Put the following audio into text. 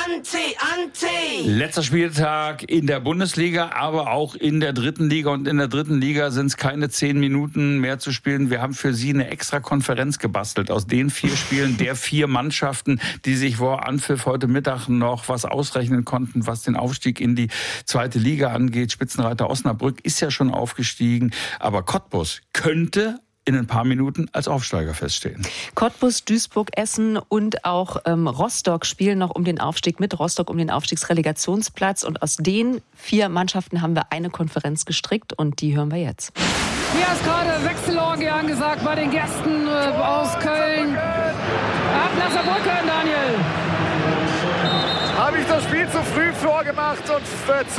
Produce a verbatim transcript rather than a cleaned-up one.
Anti, Anti. Letzter Spieltag in der Bundesliga, aber auch in der dritten Liga. Und in der dritten Liga sind es keine zehn Minuten mehr zu spielen. Wir haben für Sie eine extra Konferenz gebastelt aus den vier Spielen der vier Mannschaften, die sich vor Anpfiff heute Mittag noch was ausrechnen konnten, was den Aufstieg in die zweite Liga angeht. Spitzenreiter Osnabrück ist ja schon aufgestiegen, aber Cottbus könnte in ein paar Minuten als Aufsteiger feststehen. Cottbus, Duisburg, Essen und auch ähm, Rostock spielen noch um den Aufstieg mit. Rostock um den Aufstiegsrelegationsplatz. Und aus den vier Mannschaften haben wir eine Konferenz gestrickt und die hören wir jetzt. Hier ist gerade Wechselorgie angesagt bei den Gästen äh, aus Köln. Ab nach Saarbrücken, Daniel. Habe ich das Spiel zu früh vorgemacht und äh, zu